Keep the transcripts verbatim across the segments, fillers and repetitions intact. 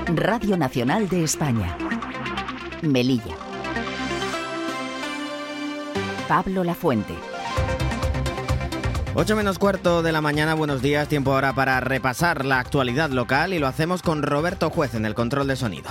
Radio Nacional de España. Melilla. Pablo Lafuente. ocho menos cuarto de la mañana, buenos días, tiempo ahora para repasar la actualidad local y lo hacemos con Roberto Juez en el control de sonido.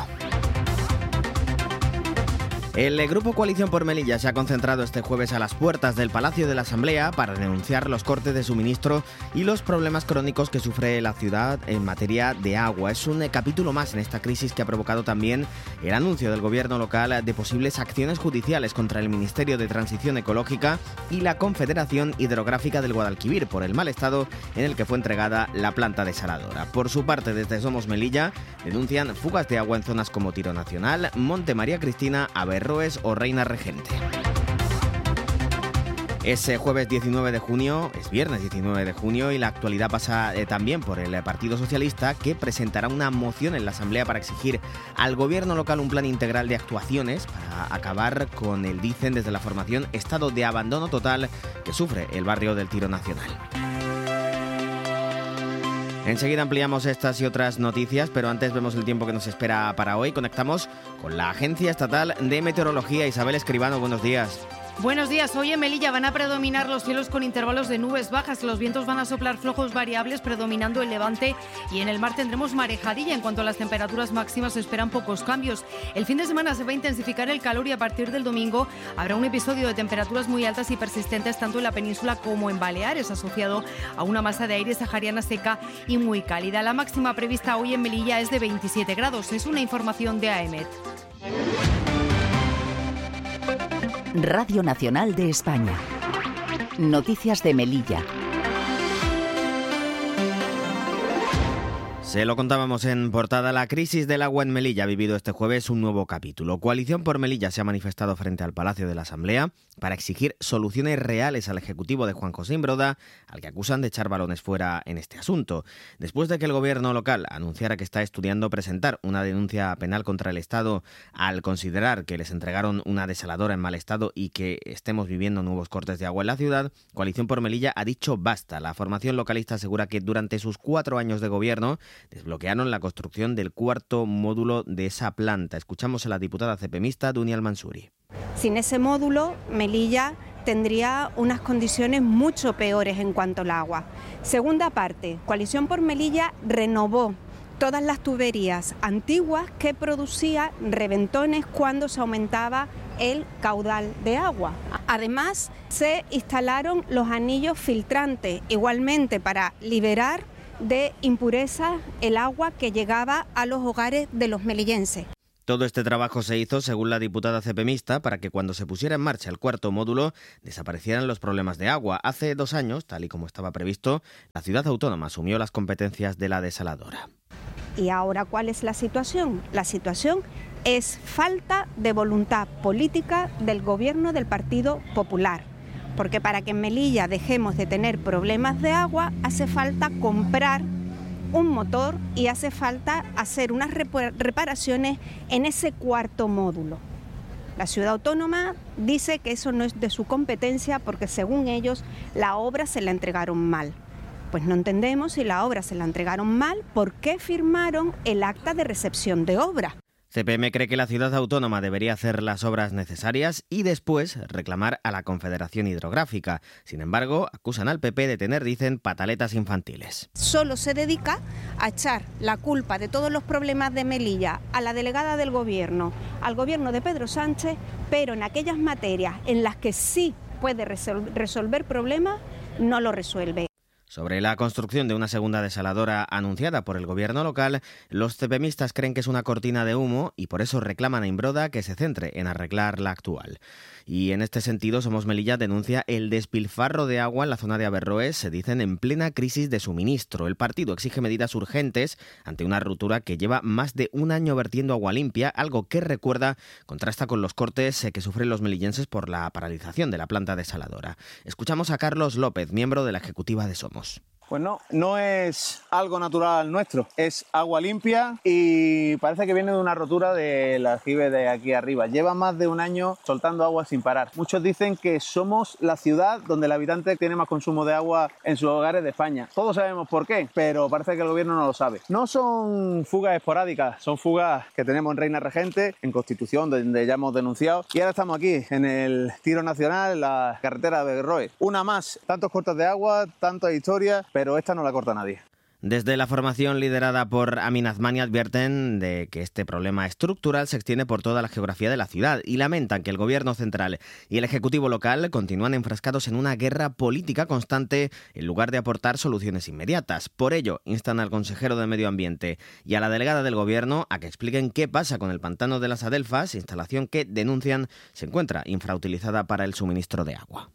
El Grupo Coalición por Melilla se ha concentrado este jueves a las puertas del Palacio de la Asamblea para denunciar los cortes de suministro y los problemas crónicos que sufre la ciudad en materia de agua. Es un capítulo más en esta crisis que ha provocado también el anuncio del gobierno local de posibles acciones judiciales contra el Ministerio de Transición Ecológica y la Confederación Hidrográfica del Guadalquivir por el mal estado en el que fue entregada la planta desaladora. Por su parte, desde Somos Melilla denuncian fugas de agua en zonas como Tiro Nacional, Monte María Cristina, Averroes o Reina Regente. Es jueves diecinueve de junio, es viernes diecinueve de junio y la actualidad pasa eh, también por el Partido Socialista, que presentará una moción en la Asamblea para exigir al gobierno local un plan integral de actuaciones para acabar con el, dicen desde la formación, estado de abandono total que sufre el barrio del Tiro Nacional. Enseguida ampliamos estas y otras noticias, pero antes vemos el tiempo que nos espera para hoy. Conectamos con la Agencia Estatal de Meteorología. Isabel Escribano, buenos días. Buenos días. Hoy en Melilla van a predominar los cielos con intervalos de nubes bajas. Los vientos van a soplar flojos variables, predominando el levante, y en el mar tendremos marejadilla. En cuanto a las temperaturas máximas, se esperan pocos cambios. El fin de semana se va a intensificar el calor y a partir del domingo habrá un episodio de temperaturas muy altas y persistentes tanto en la península como en Baleares, asociado a una masa de aire sahariana seca y muy cálida. La máxima prevista hoy en Melilla es de veintisiete grados. Es una información de A E M E T. Radio Nacional de España. Noticias de Melilla. Se lo contábamos en portada, la crisis del agua en Melilla ha vivido este jueves un nuevo capítulo. Coalición por Melilla se ha manifestado frente al Palacio de la Asamblea para exigir soluciones reales al Ejecutivo de Juan José Imbroda, al que acusan de echar balones fuera en este asunto. Después de que el gobierno local anunciara que está estudiando presentar una denuncia penal contra el Estado al considerar que les entregaron una desaladora en mal estado y que estemos viviendo nuevos cortes de agua en la ciudad, Coalición por Melilla ha dicho basta. La formación localista asegura que durante sus cuatro años de gobierno desbloquearon la construcción del cuarto módulo de esa planta. Escuchamos a la diputada cepemista Dunia Al-Mansuri. Sin ese módulo, Melilla tendría unas condiciones mucho peores en cuanto al agua. Segunda parte, Coalición por Melilla renovó todas las tuberías antiguas que producían reventones cuando se aumentaba el caudal de agua. Además, se instalaron los anillos filtrantes, igualmente para liberar de impureza el agua que llegaba a los hogares de los melillenses. Todo este trabajo se hizo, según la diputada cepemista, para que cuando se pusiera en marcha el cuarto módulo desaparecieran los problemas de agua. Hace dos años, tal y como estaba previsto, la ciudad autónoma asumió las competencias de la desaladora. ¿Y ahora cuál es la situación? La situación es falta de voluntad política del gobierno del Partido Popular. Porque para que en Melilla dejemos de tener problemas de agua, hace falta comprar un motor y hace falta hacer unas reparaciones en ese cuarto módulo. La ciudad autónoma dice que eso no es de su competencia porque según ellos la obra se la entregaron mal. Pues no entendemos, si la obra se la entregaron mal, ¿por qué firmaron el acta de recepción de obra? C P M cree que la ciudad autónoma debería hacer las obras necesarias y después reclamar a la Confederación Hidrográfica. Sin embargo, acusan al P P de tener, dicen, pataletas infantiles. Solo se dedica a echar la culpa de todos los problemas de Melilla a la delegada del gobierno, al gobierno de Pedro Sánchez, pero en aquellas materias en las que sí puede resol- resolver problemas, no lo resuelve. Sobre la construcción de una segunda desaladora anunciada por el gobierno local, los cepemistas creen que es una cortina de humo y por eso reclaman a Imbroda que se centre en arreglar la actual. Y en este sentido, Somos Melilla denuncia el despilfarro de agua en la zona de Averroes, se dicen en plena crisis de suministro. El partido exige medidas urgentes ante una ruptura que lleva más de un año vertiendo agua limpia, algo que recuerda contrasta con los cortes que sufren los melillenses por la paralización de la planta desaladora. Escuchamos a Carlos López, miembro de la ejecutiva de Somos. Pues no, no es algo natural nuestro, es agua limpia y parece que viene de una rotura del aljibe de aquí arriba. Lleva más de un año soltando agua sin parar. Muchos dicen que somos la ciudad donde el habitante tiene más consumo de agua en sus hogares de España. Todos sabemos por qué, pero parece que el gobierno no lo sabe. No son fugas esporádicas, son fugas que tenemos en Reina Regente, en Constitución, donde ya hemos denunciado, y ahora estamos aquí, en el Tiro Nacional, en la carretera de Berroe. Una más, tantos cortes de agua, tantas historias, pero esta no la corta nadie. Desde la formación liderada por Amin Azmani advierten de que este problema estructural se extiende por toda la geografía de la ciudad y lamentan que el gobierno central y el ejecutivo local continúan enfrascados en una guerra política constante en lugar de aportar soluciones inmediatas. Por ello, instan al consejero de Medio Ambiente y a la delegada del gobierno a que expliquen qué pasa con el pantano de las Adelfas, instalación que denuncian se encuentra infrautilizada para el suministro de agua.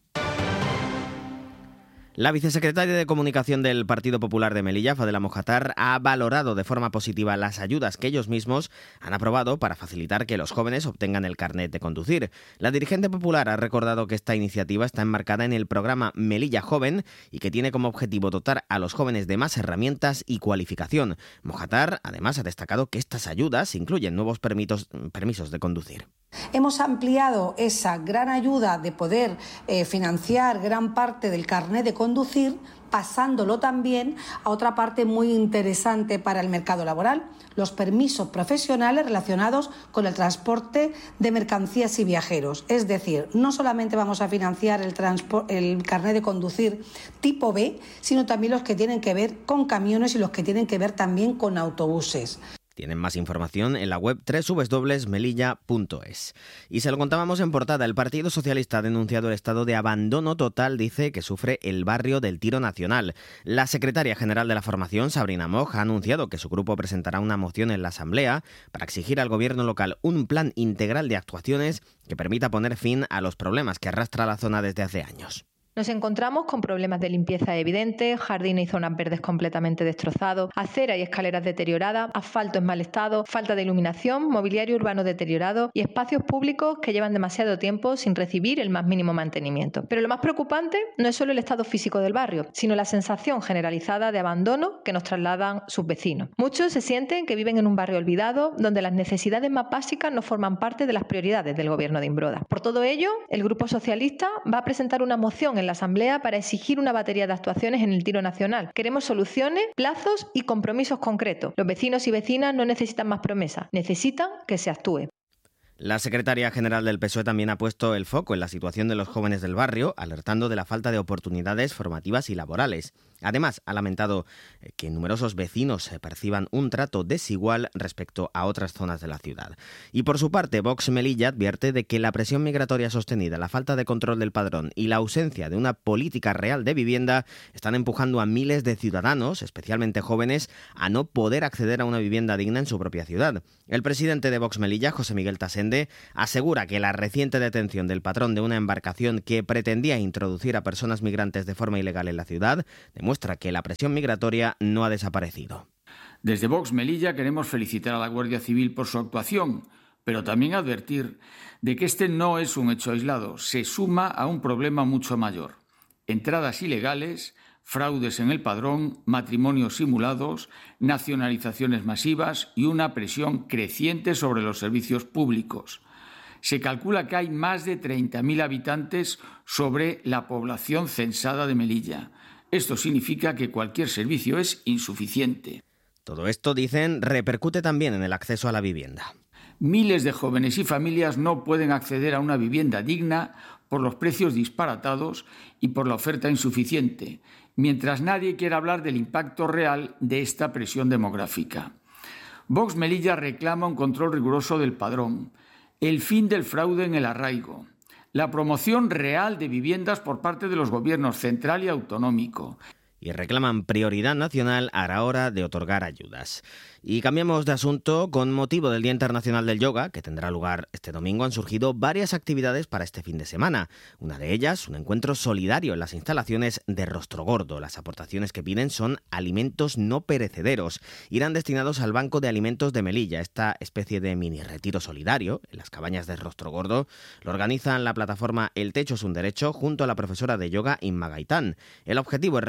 La vicesecretaria de Comunicación del Partido Popular de Melilla, Fadela Mojatar, ha valorado de forma positiva las ayudas que ellos mismos han aprobado para facilitar que los jóvenes obtengan el carnet de conducir. La dirigente popular ha recordado que esta iniciativa está enmarcada en el programa Melilla Joven y que tiene como objetivo dotar a los jóvenes de más herramientas y cualificación. Mojatar, además, ha destacado que estas ayudas incluyen nuevos permisos, permisos de conducir. Hemos ampliado esa gran ayuda de poder eh, financiar gran parte del carnet de conducir, pasándolo también a otra parte muy interesante para el mercado laboral, los permisos profesionales relacionados con el transporte de mercancías y viajeros. Es decir, no solamente vamos a financiar el, el carnet de conducir tipo B, sino también los que tienen que ver con camiones y los que tienen que ver también con autobuses. Tienen más información en la web doble u doble u doble u punto melilla punto es. Y se lo contábamos en portada, el Partido Socialista ha denunciado el estado de abandono total, dice, que sufre el barrio del Tiro Nacional. La secretaria general de la formación, Sabrina Moch, ha anunciado que su grupo presentará una moción en la Asamblea para exigir al gobierno local un plan integral de actuaciones que permita poner fin a los problemas que arrastra la zona desde hace años. Nos encontramos con problemas de limpieza evidentes, jardines y zonas verdes completamente destrozados, aceras y escaleras deterioradas, asfalto en mal estado, falta de iluminación, mobiliario urbano deteriorado y espacios públicos que llevan demasiado tiempo sin recibir el más mínimo mantenimiento. Pero lo más preocupante no es solo el estado físico del barrio, sino la sensación generalizada de abandono que nos trasladan sus vecinos. Muchos se sienten que viven en un barrio olvidado, donde las necesidades más básicas no forman parte de las prioridades del gobierno de Imbroda. Por todo ello, el Grupo Socialista va a presentar una moción en la Asamblea para exigir una batería de actuaciones en el Tiro Nacional. Queremos soluciones, plazos y compromisos concretos. Los vecinos y vecinas no necesitan más promesas, necesitan que se actúe. La secretaria general del P S O E también ha puesto el foco en la situación de los jóvenes del barrio, alertando de la falta de oportunidades formativas y laborales. Además, ha lamentado que numerosos vecinos perciban un trato desigual respecto a otras zonas de la ciudad. Y por su parte, Vox Melilla advierte de que la presión migratoria sostenida, la falta de control del padrón y la ausencia de una política real de vivienda están empujando a miles de ciudadanos, especialmente jóvenes, a no poder acceder a una vivienda digna en su propia ciudad. El presidente de Vox Melilla, José Miguel Tasende, asegura que la reciente detención del patrón de una embarcación que pretendía introducir a personas migrantes de forma ilegal en la ciudad demuestra muestra que la presión migratoria no ha desaparecido. Desde Vox Melilla queremos felicitar a la Guardia Civil por su actuación, pero también advertir de que este no es un hecho aislado, se suma a un problema mucho mayor. Entradas ilegales, fraudes en el padrón, matrimonios simulados, nacionalizaciones masivas y una presión creciente sobre los servicios públicos. Se calcula que hay más de treinta mil habitantes sobre la población censada de Melilla. Esto significa que cualquier servicio es insuficiente. Todo esto, dicen, repercute también en el acceso a la vivienda. Miles de jóvenes y familias no pueden acceder a una vivienda digna por los precios disparatados y por la oferta insuficiente, mientras nadie quiere hablar del impacto real de esta presión demográfica. Vox Melilla reclama un control riguroso del padrón, el fin del fraude en el arraigo, la promoción real de viviendas por parte de los gobiernos central y autonómico. Y reclaman prioridad nacional a la hora de otorgar ayudas. Y cambiamos de asunto. Con motivo del Día Internacional del Yoga, que tendrá lugar este domingo, han surgido varias actividades para este fin de semana. Una de ellas, un encuentro solidario en las instalaciones de Rostro Gordo. Las aportaciones que piden son alimentos no perecederos. Irán destinados al Banco de Alimentos de Melilla. Esta especie de mini retiro solidario en las cabañas de Rostro Gordo lo organizan la plataforma El Techo es un Derecho junto a la profesora de yoga Inma Gaitán. El objetivo es reivindicar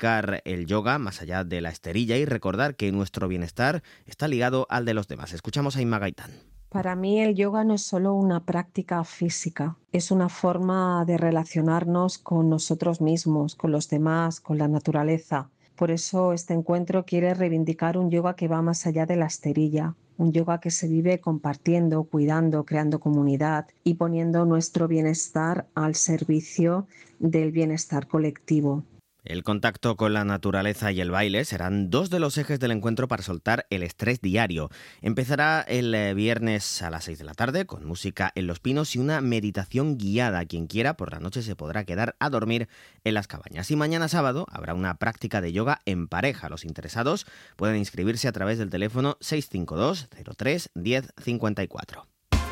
practicar el yoga más allá de la esterilla y recordar que nuestro bienestar está ligado al de los demás. Escuchamos a Inma Gaitán. Para mí el yoga no es solo una práctica física, es una forma de relacionarnos con nosotros mismos, con los demás, con la naturaleza. Por eso este encuentro quiere reivindicar un yoga que va más allá de la esterilla, un yoga que se vive compartiendo, cuidando, creando comunidad y poniendo nuestro bienestar al servicio del bienestar colectivo. El contacto con la naturaleza y el baile serán dos de los ejes del encuentro para soltar el estrés diario. Empezará el viernes a las seis de la tarde con música en Los Pinos y una meditación guiada. Quien quiera, por la noche se podrá quedar a dormir en las cabañas. Y mañana sábado habrá una práctica de yoga en pareja. Los interesados pueden inscribirse a través del teléfono seis cinco dos cero tres uno cero cinco cuatro.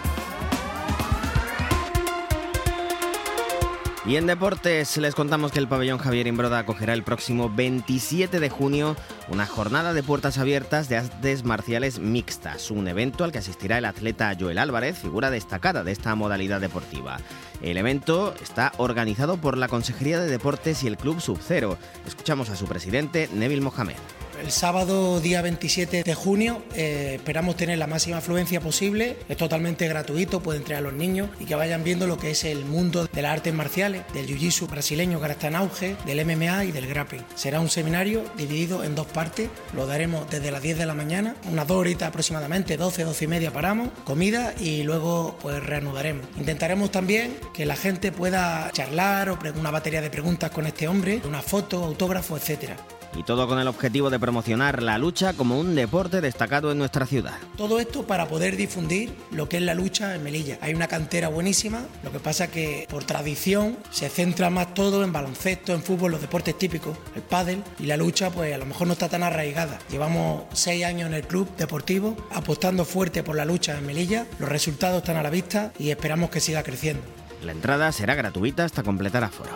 Y en deportes les contamos que el pabellón Javier Imbroda acogerá el próximo veintisiete de junio una jornada de puertas abiertas de artes marciales mixtas, un evento al que asistirá el atleta Joel Álvarez, figura destacada de esta modalidad deportiva. El evento está organizado por la Consejería de Deportes y el Club Sub-Cero. Escuchamos a su presidente, Neville Mohamed. El sábado día veintisiete de junio eh, esperamos tener la máxima afluencia posible, es totalmente gratuito, pueden traer a los niños y que vayan viendo lo que es el mundo de las artes marciales, del jiu-jitsu brasileño que ahora está en auge, del M M A y del grappling. Será un seminario dividido en dos partes, lo daremos desde las diez de la mañana, unas dos horitas aproximadamente, doce, doce y media paramos, comida y luego pues reanudaremos. Intentaremos también que la gente pueda charlar o una batería de preguntas con este hombre, una foto, autógrafo, etcétera. Y todo con el objetivo de promocionar la lucha como un deporte destacado en nuestra ciudad. Todo esto para poder difundir lo que es la lucha en Melilla. Hay una cantera buenísima, lo que pasa que por tradición se centra más todo en baloncesto, en fútbol, los deportes típicos, el pádel, y la lucha pues a lo mejor no está tan arraigada. Llevamos seis años en el club deportivo apostando fuerte por la lucha en Melilla, los resultados están a la vista y esperamos que siga creciendo. La entrada será gratuita hasta completar aforo.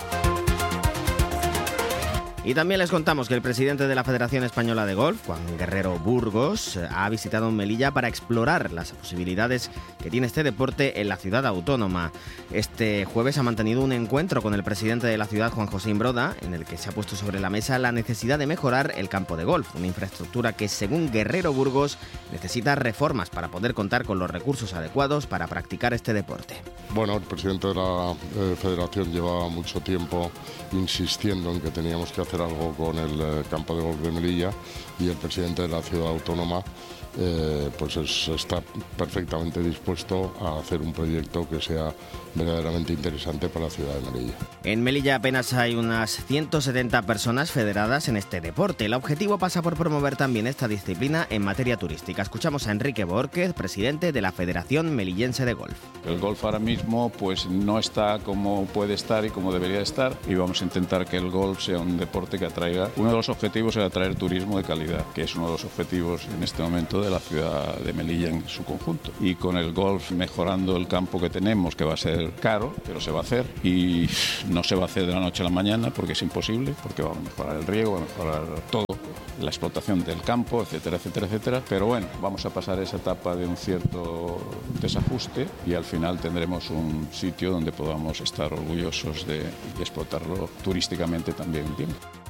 Y también les contamos que el presidente de la Federación Española de Golf, Juan Guerrero Burgos, ha visitado Melilla para explorar las posibilidades que tiene este deporte en la ciudad autónoma. Este jueves ha mantenido un encuentro con el presidente de la ciudad, Juan José Imbroda, en el que se ha puesto sobre la mesa la necesidad de mejorar el campo de golf, una infraestructura que, según Guerrero Burgos, necesita reformas para poder contar con los recursos adecuados para practicar este deporte. Bueno, el presidente de la eh, Federación llevaba mucho tiempo insistiendo en que teníamos que hacer hacer algo con el eh, campo de golf de Melilla, y el presidente de la ciudad autónoma eh, pues es, está perfectamente dispuesto a hacer un proyecto que sea verdaderamente interesante para la ciudad de Melilla. En Melilla apenas hay unas ciento setenta personas federadas en este deporte. El objetivo pasa por promover también esta disciplina en materia turística. Escuchamos a Enrique Borquez, presidente de la Federación Melillense de Golf. El golf ahora mismo pues no está como puede estar y como debería estar, y vamos a intentar que el golf sea un deporte que atraiga. Uno de los objetivos es atraer turismo de calidad, que es uno de los objetivos en este momento de la ciudad de Melilla en su conjunto. Y con el golf mejorando el campo que tenemos, que va a ser caro, pero se va a hacer, y no se va a hacer de la noche a la mañana porque es imposible, porque va a mejorar el riego, va a mejorar todo, la explotación del campo, etcétera, etcétera, etcétera. Pero bueno, vamos a pasar esa etapa de un cierto desajuste y al final tendremos un sitio donde podamos estar orgullosos de y explotarlo turísticamente también bien.